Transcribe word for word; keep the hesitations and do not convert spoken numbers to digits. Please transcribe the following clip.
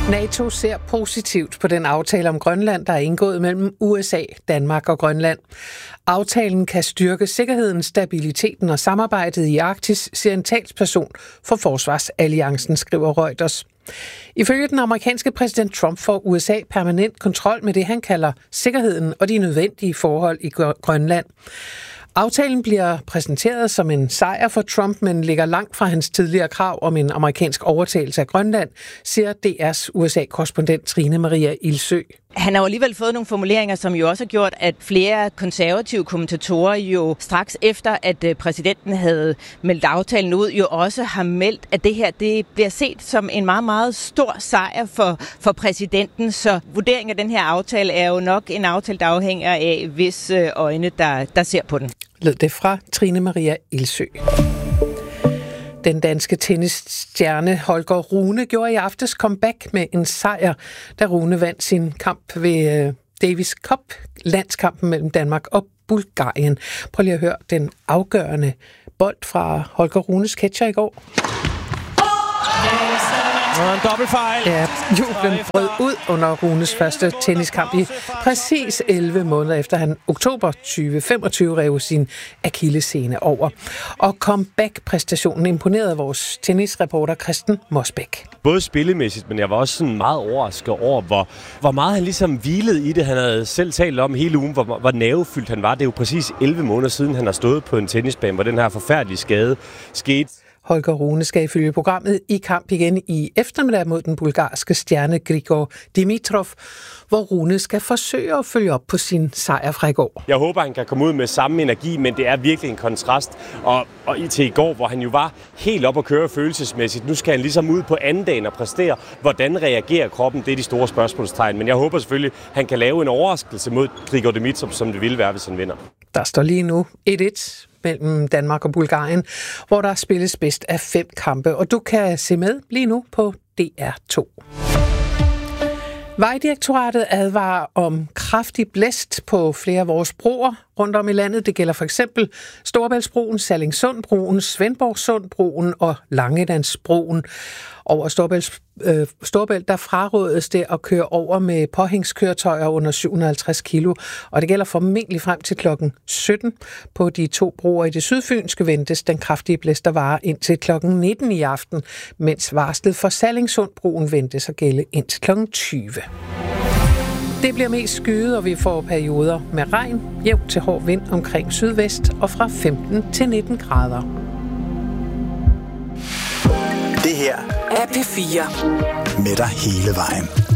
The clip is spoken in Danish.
NATO ser positivt på den aftale om Grønland, der er indgået mellem U S A, Danmark og Grønland. Aftalen kan styrke sikkerheden, stabiliteten og samarbejdet i Arktis, siger en talsperson for Forsvarsalliancen, skriver Reuters. Ifølge den amerikanske præsident Trump får U S A permanent kontrol med det, han kalder sikkerheden og de nødvendige forhold i Grønland. Aftalen bliver præsenteret som en sejr for Trump, men ligger langt fra hans tidligere krav om en amerikansk overtagelse af Grønland, siger D R's U S A-korrespondent Trine Maria Ilsø. Han har jo alligevel fået nogle formuleringer, som jo også har gjort, at flere konservative kommentatorer jo straks efter, at præsidenten havde meldt aftalen ud, jo også har meldt, at det her det bliver set som en meget, meget stor sejr for, for præsidenten. Så vurderingen af den her aftale er jo nok en aftale, der afhænger af hvis øjne, der, der ser på den. Lød det fra Trine Maria Ilsø. Den danske tennisstjerne Holger Rune gjorde i aftes comeback med en sejr, da Rune vandt sin kamp ved Davis Cup, landskampen mellem Danmark og Bulgarien. Prøv lige at høre den afgørende bold fra Holger Runes catcher i går. Og en dobbeltfejl. Ja, jublen brød ud under Runes første tenniskamp i præcis elleve måneder efter han oktober tyve femogtyve rev sin akillessene over. Og comeback-præstationen imponerede vores tennisreporter Kristen Mosbæk. Både spillemæssigt, men jeg var også sådan meget overrasket over, hvor, hvor meget han ligesom hvilede i det. Han havde selv talt om hele ugen, hvor, hvor nervefyldt han var. Det er jo præcis elleve måneder siden, han har stået på en tennisbane, hvor den her forfærdelige skade skete. Holger Rune skal ifølge programmet i kamp igen i eftermiddag mod den bulgarske stjerne Grigor Dimitrov, hvor Rune skal forsøge at følge op på sin sejr fra i går. Jeg håber, han kan komme ud med samme energi, men det er virkelig en kontrast. Og, og til i går, hvor han jo var helt op at køre følelsesmæssigt. Nu skal han ligesom ud på anden dagen og præstere. Hvordan reagerer kroppen? Det er de store spørgsmålstegn. Men jeg håber selvfølgelig, han kan lave en overraskelse mod Grigor Dimitrov, som det ville være, hvis han vinder. Der står lige nu et et mellem Danmark og Bulgarien, hvor der spilles bedst af fem kampe, og du kan se med lige nu på D R to. Vejdirektoratet advarer om kraftig blæst på flere af vores broer rundt om i landet. Det gælder for eksempel Storebæltsbroen, Sallingsundbroen, Svendborgsundbroen og Langelandsbroen. Over Storebælts, øh, Storebælt, der frarådes det at køre over med påhængskøretøjer under syv hundrede og halvtreds kilo, og det gælder formentlig frem til klokken sytten. På de to broer i det sydfynske ventes den kraftige blæst, der varer indtil klokken nitten i aften, mens varslet for Sallingsundbroen ventes at gælde indtil klokken tyve. Det bliver mest skyet, og vi får perioder med regn, jævn til hård vind omkring sydvest og fra femten til nitten grader. Det her er P fire. Med dig hele vejen.